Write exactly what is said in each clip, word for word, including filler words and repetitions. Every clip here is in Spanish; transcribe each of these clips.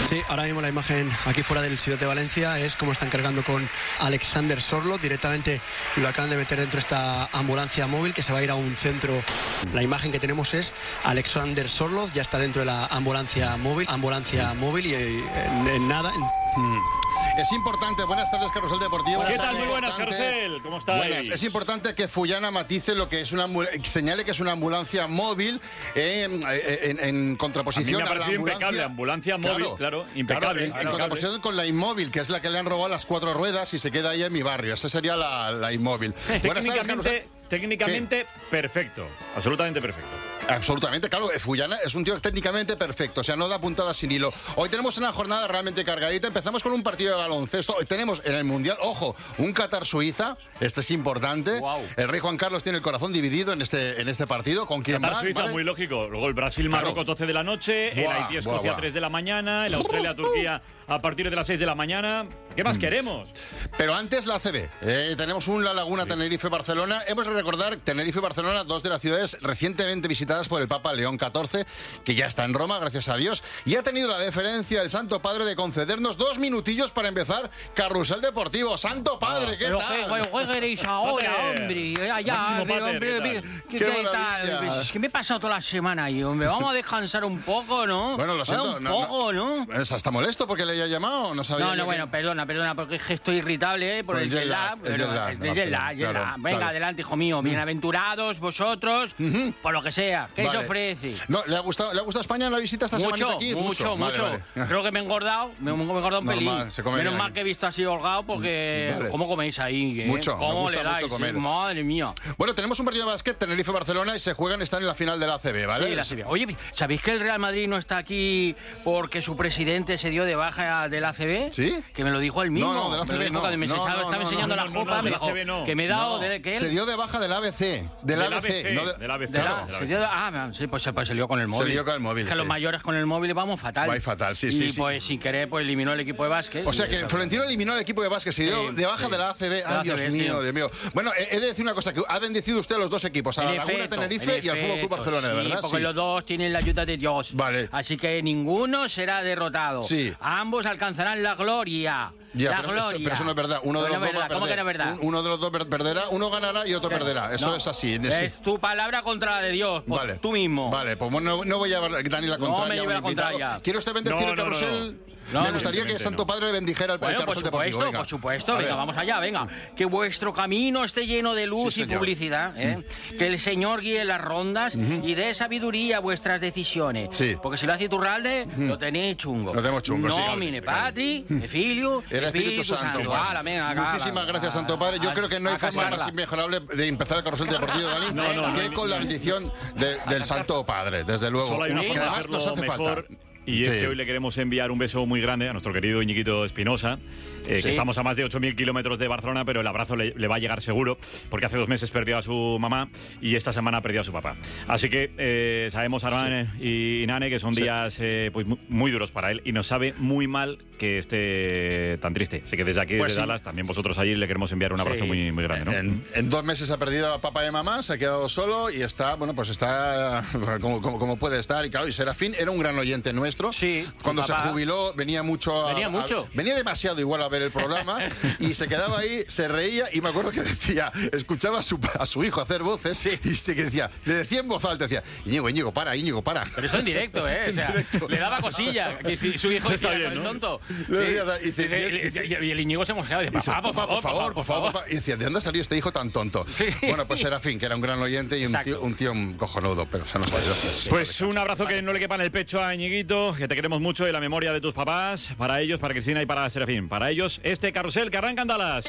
Sí, ahora mismo la imagen aquí fuera del Ciudad de Valencia es como están cargando con Alexander Sorloth. Directamente lo acaban de meter dentro de esta ambulancia móvil que se va a ir a un centro. La imagen que tenemos es Alexander Sorloth, ya está dentro de la ambulancia móvil, ambulancia móvil y en, en nada... En... Es importante, buenas tardes, Carrusel Deportivo. ¿Qué tal? Muy buenas, Carrusel. ¿Cómo estáis? Buenas. Es importante que Fullana matice lo que es una señale que es una ambulancia móvil eh, en, en contraposición a, mí me a la ambulancia. Impecable, ambulancia móvil, claro, claro impecable. Claro, en, en contraposición con la inmóvil, que es la que le han robado las cuatro ruedas y se queda ahí en mi barrio. Esa sería la, la inmóvil. Técnicamente, técnicamente perfecto, absolutamente perfecto. Absolutamente, claro, Fullana es un tío técnicamente perfecto, o sea, no da puntadas sin hilo. Hoy tenemos una jornada realmente cargadita, empezamos con un partido de baloncesto, hoy tenemos en el Mundial, ojo, un Qatar-Suiza, este es importante. Wow. El rey Juan Carlos tiene el corazón dividido en este, en este partido, ¿con quién va? Qatar-Suiza, ¿vale? Muy lógico, luego el Brasil-Marruecos doce de la noche, buah, el Haití-Escocia tres de la mañana, el Australia-Turquía a partir de las seis de la mañana. ¿Qué más mm. queremos? Pero antes la A C B, eh, tenemos un La Laguna, sí. Tenerife-Barcelona. Hemos de recordar Tenerife y Barcelona, dos de las ciudades recientemente visitadas por el Papa León catorce, que ya está en Roma, gracias a Dios, y ha tenido la deferencia el Santo Padre de concedernos dos minutillos para empezar Carrusel Deportivo. Santo Padre, ¿qué pero tal? ¿Qué queréis ahora, hombre? Ya, hombre, hombre, ¿qué, ¿qué, ¿qué tal? Es que me he pasado toda la semana ahí, hombre. Vamos a descansar un poco, ¿no? Bueno, lo siento. Un no, poco, ¿no? ¿no? ¿Está molesto porque le haya llamado? No sabía. No, no, que... bueno, perdona, perdona, porque es que estoy irritable, ¿eh? Por, por el jet lag. El jet lag, el jet lag. Venga, claro. Adelante, hijo mío. Bienaventurados vosotros, uh-huh. por lo que sea. ¿Qué vale. se ofrece? No, ¿le ha gustado, ¿le ha gustado España la visita esta mucho, semana aquí? Mucho, mucho, mucho. Vale, vale. Creo que me he engordado, me, me he engordado un Normal, pelín. Menos mal que he visto así holgado porque... Vale. ¿Cómo coméis ahí? ¿Eh? Mucho, ¿Cómo me le gusta dais? mucho comer. ¿Eh? Madre mía. Bueno, tenemos un partido de básquet, Tenerife-Barcelona, y se juegan, están en la final de la A C B, ¿vale? Sí, la A C B. Oye, ¿sabéis que el Real Madrid no está aquí porque su presidente se dio de baja de la A C B? ¿Sí? Que me lo dijo él mismo. No, no, de la A C B no. Me no, estaba, no, estaba no, enseñando no, la no, copa, no, me dijo no. que me he dado... No. De, que él... Se dio de baja del A B C. Del A B C, no de... del A B C. De la, se dio de... Ah, sí, pues, pues se lió con el móvil. Se lió con el móvil. Es que sí. Los mayores con el móvil vamos fatal. Va fatal, sí, y sí. Y pues sí. sin querer pues eliminó el equipo de básquet. O sea que Florentino eliminó el equipo de básquet, se dio sí, de baja sí. de la A C B. Ay, Dios mío, Dios mío. Bueno, he de decir una cosa, que ha bendecido usted a los dos equipos, a la Laguna Tenerife y al Fútbol Club Barcelona, de verdad. Porque los dos tienen la ayuda de Dios. Vale. Así que ninguno será derrotado. Sí. Ambos alcanzarán la gloria. Ya, la pero, gloria. Eso, pero eso no es verdad. Uno de los no dos verdad. va a perder. ¿Cómo que no es verdad? Uno de los dos perderá, uno ganará y otro perderá. Eso no. es así. Es sí. tu palabra contra la de Dios, por vale. tú mismo. Vale, pues no, no voy a dar ni la contraria. No me lleve la contraria. ¿Quiere usted bendecir no, el carrusel? No, no. No, Me gustaría que Santo Padre le bendijera el, bueno, el carrusel por supuesto, deportivo. por supuesto. Venga, vamos allá, venga. Que vuestro camino esté lleno de luz sí, y publicidad. ¿eh? Mm. Que el Señor guíe las rondas uh-huh. y dé sabiduría a vuestras decisiones. Sí. Porque si lo hace Iturralde, uh-huh. lo tenéis chungo. Lo tenemos chungo, no, sí. Nomine Patri, uh-huh. Filio, el Espíritu, Espíritu Santo. Santo. Pues. Ala, venga, acá, Muchísimas ala, gracias, ala, Santo Padre. Yo ala, creo que no hay forma casarla. más inmejorable de empezar el carrusel deportivo, Dani, no, no, que no, con no, la bendición de, del Santo Padre, desde luego. Solo hay una que forma de además nos hace mejor. falta. Y es sí. que hoy le queremos enviar un beso muy grande a nuestro querido Iñiguito Espinosa, eh, sí. que estamos a más de ocho mil kilómetros de Barcelona, pero el abrazo le, le va a llegar seguro, porque hace dos meses perdió a su mamá y esta semana perdió a su papá. Así que eh, sabemos, Armán sí. y Nane, que son sí. días eh, pues, muy, muy duros para él y nos sabe muy mal que esté tan triste. Así que desde aquí, pues desde sí. Dallas, también vosotros allí le queremos enviar un abrazo sí. muy, muy grande, ¿no? En, en dos meses ha perdido a papá y a mamá, se ha quedado solo y está, bueno, pues está como, como, como puede estar. Y claro, y Serafín era un gran oyente nuestro. Sí. Cuando se jubiló venía mucho a, venía mucho a, venía demasiado igual a ver el programa y se quedaba ahí, se reía y me acuerdo que decía, escuchaba a su, a su hijo hacer voces sí. y se que decía, le decía en voz alta, decía, Íñigo, Íñigo, para, Íñigo, para. Pero eso en directo, ¿eh? O sea, le daba cosilla. Que su hijo está decía, bien, ¿no? tonto. Sí. Y, dice, y, y, y, y el Íñigo se mosqueaba de papá, por favor, por favor, por favor, por favor. Y decía, ¿de dónde salió este hijo tan tonto? Sí. Bueno, pues Serafín, que era un gran oyente y un tío, un tío cojonudo, pero se nos ha ido. Pues un abrazo que no le quepa en el pecho a Íñiguito, que te queremos mucho y la memoria de tus papás, para ellos, para Cristina y para Serafín. Para ellos, este carrusel que arranca en Dallas.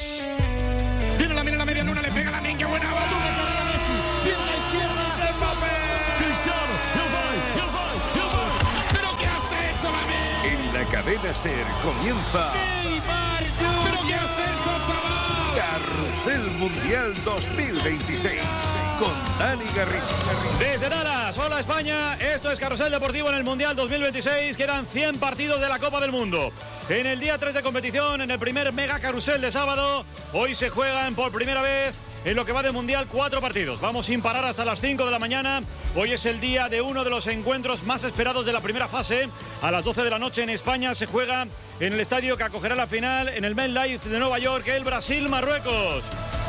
Viene la, viene la media luna, le pega la qué buena bola. Viene a la izquierda, Mbappé. Cristiano, el gol, el gol, el gol. ¿Pero qué has hecho, mami? En la cadena SER comienza... Neymar, ¿pero qué has hecho, chaval? Carrusel Mundial dos mil veintiséis. Con Dani Garrido. Desde Dallas, hola España, esto es Carrusel Deportivo en el Mundial dos mil veintiséis, quedan cien partidos de la Copa del Mundo. En el día tres de competición, en el primer mega carrusel de sábado, hoy se juegan por primera vez en lo que va de Mundial, cuatro partidos. Vamos sin parar hasta las cinco de la mañana. Hoy es el día de uno de los encuentros más esperados de la primera fase. A las doce de la noche en España se juega en el estadio que acogerá la final en el MetLife de Nueva York, el Brasil-Marruecos.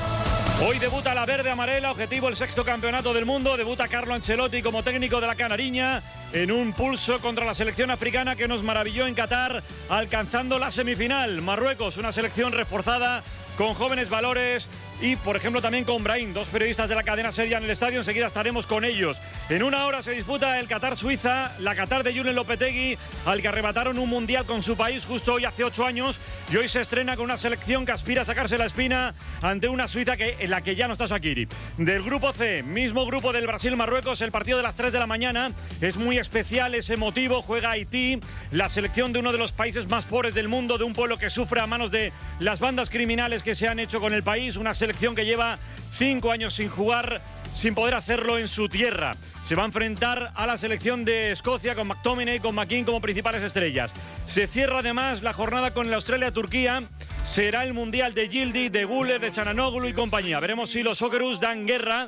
Hoy debuta la verde amarela, objetivo el sexto campeonato del mundo. Debuta Carlo Ancelotti como técnico de la Canariña en un pulso contra la selección africana que nos maravilló en Qatar, alcanzando la semifinal. Marruecos, una selección reforzada con jóvenes valores y, por ejemplo, también con Brahim, dos periodistas de la cadena Seria en el estadio. Enseguida estaremos con ellos. En una hora se disputa el Qatar-Suiza, la Qatar de Julen Lopetegui, al que arrebataron un mundial con su país justo hoy hace ocho años, y hoy se estrena con una selección que aspira a sacarse la espina ante una Suiza que, en la que ya no está Shaqiri. Del grupo C, mismo grupo del Brasil-Marruecos, el partido de las tres de la mañana es muy especial, es emotivo. Juega Haití, la selección de uno de los países más pobres del mundo, de un pueblo que sufre a manos de las bandas criminales que se han hecho con el país, una selección que lleva cinco años sin jugar, sin poder hacerlo en su tierra. Se va a enfrentar a la selección de Escocia con McTominay, con McKean como principales estrellas. Se cierra además la jornada con el Australia-Turquía. Será el Mundial de Yildiz, de Güler, de Çalhanoğlu y compañía. Veremos si los Socceroos dan guerra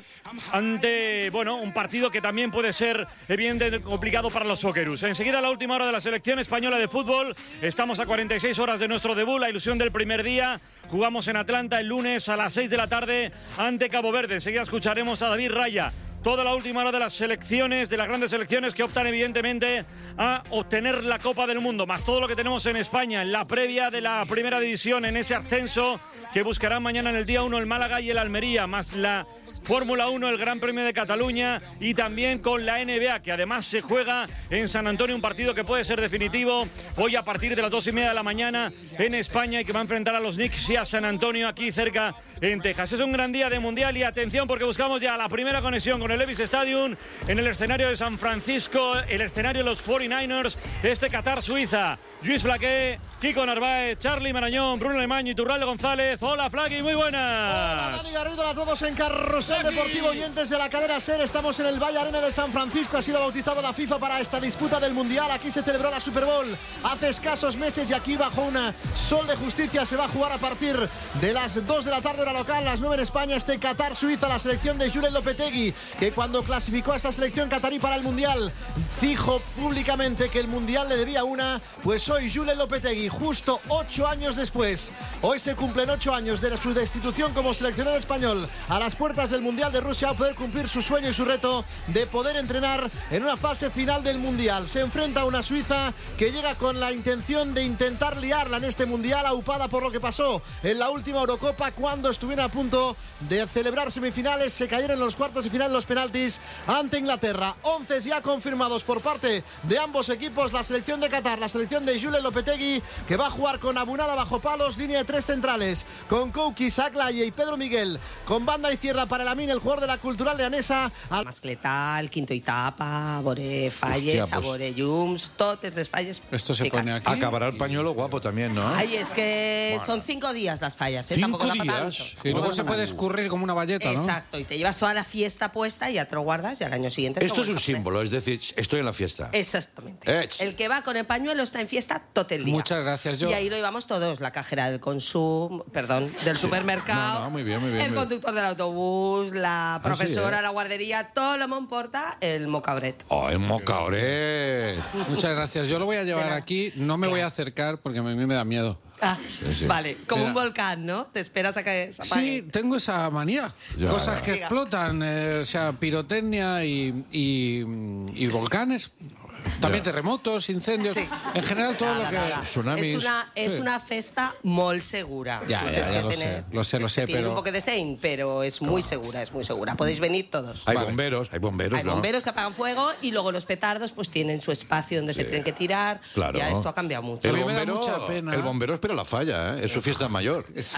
ante, bueno, un partido que también puede ser evidentemente complicado para los Socceroos. Enseguida la última hora de la selección española de fútbol. Estamos a cuarenta y seis horas de nuestro debut, la ilusión del primer día. Jugamos en Atlanta el lunes a las seis de la tarde ante Cabo Verde. Enseguida escucharemos a David Raya. Toda la última hora de las selecciones, de las grandes selecciones que optan evidentemente a obtener la Copa del Mundo, más todo lo que tenemos en España, en la previa de la primera división, en ese ascenso que buscarán mañana en el día uno el Málaga y el Almería, más la Fórmula uno, el Gran Premio de Cataluña, y también con la N B A, que además se juega en San Antonio, un partido que puede ser definitivo hoy a partir de las dos y media de la mañana en España, y que va a enfrentar a los Knicks y a San Antonio aquí cerca en Texas. Es un gran día de Mundial y atención porque buscamos ya la primera conexión con el Levi's Stadium en el escenario de San Francisco, el escenario de los cuarenta y nueve ers, este Qatar-Suiza. Luis Flaqué, Kiko Narváez, Charly Marañón, Bruno Alemán y Iturralde González. Hola, Flaqui, muy buenas. Hola, Dani Garrido, a todos en Carrusel Deportivo, oyentes de la cadena SER. Estamos en el Valle Arena de San Francisco. Ha sido bautizado la FIFA para esta disputa del Mundial. Aquí se celebró la Super Bowl hace escasos meses y aquí bajo un sol de justicia se va a jugar a partir de las dos de la tarde hora local, las nueve en España, este Qatar-Suiza, la selección de Julen Lopetegui, que cuando clasificó a esta selección catarí para el Mundial dijo públicamente que el Mundial le debía una. Pues hoy Julen Lopetegui, justo ocho años después, hoy se cumplen ocho años de su destitución como seleccionador español, a las puertas del Mundial de Rusia, va a poder cumplir su sueño y su reto de poder entrenar en una fase final del Mundial. Se enfrenta a una Suiza que llega con la intención de intentar liarla en este Mundial, aupada por lo que pasó en la última Eurocopa, cuando estuvieron a punto de celebrar semifinales, se cayeron en los cuartos de final los penaltis ante Inglaterra. once ya confirmados por parte de ambos equipos, la selección de Qatar, la selección de Julen Lopetegui, que va a jugar con Abunala bajo palos, línea de tres centrales, con Kouki, Saclaye y Pedro Miguel, con banda izquierda para Lamine, el jugador de la Cultural Leonesa. Al... Mascletal, quinto etapa, Bore Falles, Hostia, pues... Bore Llums, totes les falles. Esto se pone aquí. Acabará el pañuelo guapo también, ¿no? Ay, es que bueno. son cinco días las fallas, ¿eh? ¿Cinco Tampoco días? tanto. Sí, luego se puede escurrir como una valleta, ¿no? Exacto, y te llevas toda la fiesta puesta y ya te lo guardas y al año siguiente... Esto es un símbolo, es decir, estoy en la fiesta. Exactamente. Ech. El que va con el pañuelo está en fiesta todo el día. Muchas gracias, yo. Y ahí lo llevamos todos, la cajera del consumo, perdón, del Sí. supermercado, No, no, muy bien, muy bien, el muy bien. conductor del autobús, la profesora, ¿eh? la guardería, todo lo me importa el mocabret. Oh, el mocaoret. Muchas gracias. Yo lo voy a llevar aquí. No me voy a acercar porque a mí me da miedo. Ah, Sí, sí. vale, como Mira. un volcán, ¿no? Te esperas a que se apague. Sí, tengo esa manía. Ya, Cosas ya. que Diga. explotan, eh, o sea, pirotecnia y, y, y volcanes. También Ya. terremotos, incendios. Sí. En general, todo Nada, lo que... nada. Tsunamis. Es una, es Sí. una festa molt segura. Ya, Tú ya, tienes ya que lo tener- sé, lo sé, lo es sé, que tiene pero- un poco de sein, pero es muy segura, es muy segura. Podéis venir todos. Hay Vale. bomberos, hay bomberos, Hay ¿no? bomberos que apagan fuego y luego los petardos pues tienen su espacio donde se tienen que tirar. Claro. Ya esto ha cambiado mucho. A El mí me da bombero, mucha pena. el bombero espera la falla, ¿eh? Es su fiesta mayor. Sí,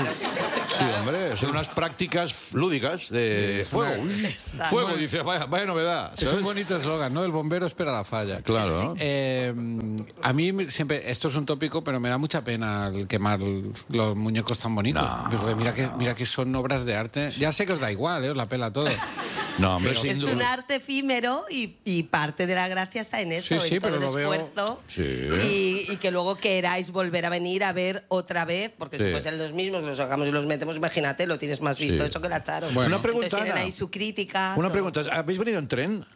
hombre, son unas prácticas lúdicas de Sí, fuego. es Uy, Está. fuego, Bueno. dice, vaya, vaya novedad. Es un ¿sabes? bonito eslogan, ¿no? El bombero espera la falla. Claro. Eh, a mí me- siempre, esto es un tópico, pero me da mucha pena el quemar los muñecos tan bonitos. No, Porque mira que, mira que son obras de arte. Ya sé que os da igual, ¿eh? Os la pela todo. No, hombre, es sin duda. un arte efímero y, y parte de la gracia está en eso, Sí, sí, en todo pero el lo veo- esfuerzo. Sí. Y, y que luego queráis volver a venir a ver otra vez, porque Sí. después en los mismos los sacamos y los metemos, imagínate, lo tienes más visto Sí. eso que la Charo. Bueno. Una Entonces pregunta, tienen Ana. ahí su crítica. Una todo. pregunta, ¿habéis venido en tren?